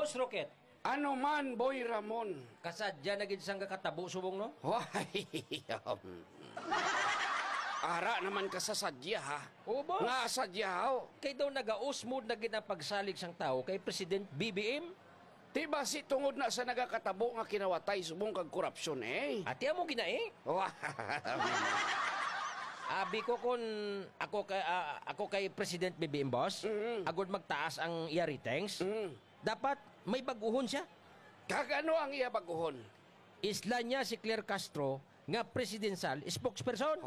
Boss Rocket, Ano man, Boy Ramon? kasadya na gid sang kakatabo subong no? Why? Ara naman ka sa sadya, ha? Oo, boss. Nga sadya, ho. Kay daw nagausmod na gid ang pagsalig sang tao kay President BBM. Di ba si tungod na sa nagakatabo nga kinawatay subong kag korupsyon, eh? Ati mo gina eh. Abi ko kun ako kay President BBM boss, agud magtaas ang iya ratings. Dapat may baguhon siya. Kagano ang iya baguhon? Isla niya si Claire Castro nga presidential spokesperson.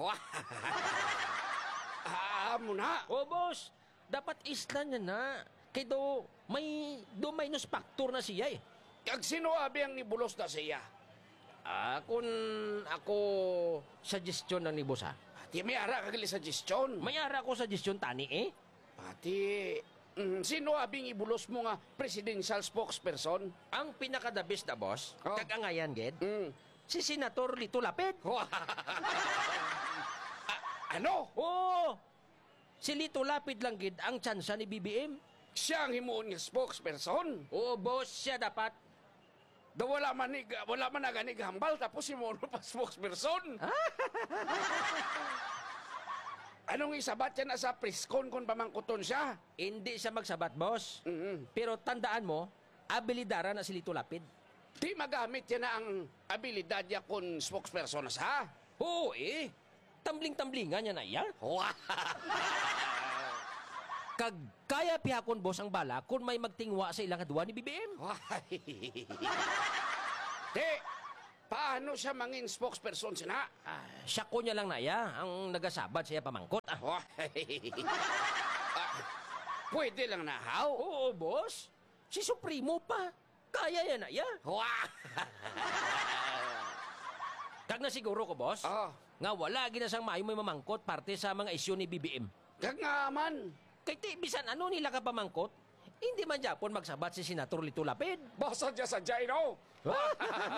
Amo na. O boss, dapat isla niya na. Kay do may minus factor na siya eh. Kag sino abi ang nibulos na siya? Kung ako suggestion ng ni boss ha. Di may ara kagili suggestion. May ara ko suggestion tani eh. Pati, sino abing ibulos mo nga presidential spokesperson? Ang pinaka-the best na boss, Oh. kag-angayan ged, si Senator Lito Lapid. Ano? Oo! Si Lito Lapid lang gid ang tsansa ni BBM. Siya ang himuon nga spokesperson? Oo, boss, siya dapat. Da wala man na ganig hambal tapos himuon pa spokesperson? Anong isabat yan na sa preskon kung pamangkuton siya? Hindi siya magsabat, boss. Pero tandaan mo, abilidara na si Lito Lapid. Di magamit yan na ang abilidad niya kung spokesperson na siya? Oo eh. Tambling-tamblingan niya na iya. Kag kaya pihakon boss ang bala kung may magtingwa sa ilang adwa ni BBM. Di, paano siya mangin spokesperson sina? Siya ko niya lang na iya ang nagasabat siya pamangkot. Pwede lang na, how? Oo, boss. Si Supremo pa. Kaya yan na iya. Kag na siguro ko, boss, nga wala ginasang maayo may mamangkot parte sa mga isyu ni BBM. Kag nga man. Kay ti, bisan ano nila ka pamangkot, hindi man Japon magsabat si Senator Lito Lapid. Basta dyan sa Jaino.